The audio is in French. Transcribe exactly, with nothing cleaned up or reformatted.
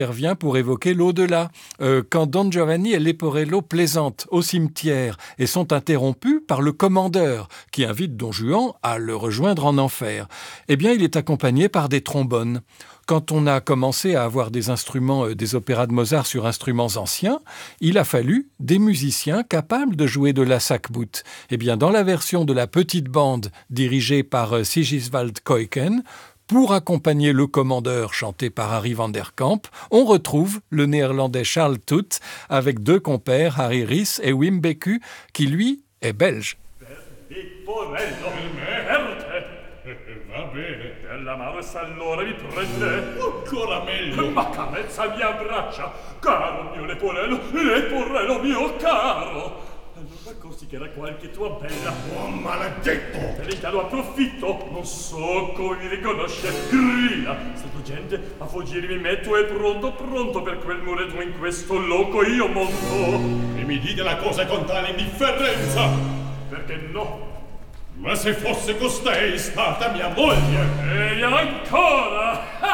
Vient pour évoquer l'au-delà. Euh, quand Don Giovanni et Leporello plaisantent au cimetière et sont interrompus par le commandeur qui invite Don Juan à le rejoindre en enfer, eh bien il est accompagné par des trombones. Quand on a commencé à avoir des instruments, euh, des opéras de Mozart sur instruments anciens, il a fallu des musiciens capables de jouer de la sackbut. Eh bien dans la version de la petite bande dirigée par euh, Sigiswald Kuijken, pour accompagner le commandeur chanté par Harry van der Kamp, on retrouve le néerlandais Charles Toet avec deux compères, Harry Ries et Wim Beku, qui lui est belge. Va bene. Della Marsa allora mi prende. Ancora meglio. Ma carezza mia abbraccia. Caro mio Leporello, Leporello mio caro. Allora considera qualche tua bella. Oh, maledetto! Te ne cado approfitto. Non so come mi riconosce. Grida. Stato gente, a fuggire mi metto e pronto, pronto per quel muretto in questo loco io monto. E mi dite la cosa con tale indifferenza. Perché no? Ma se fosse costei stata mia moglie! E ancora!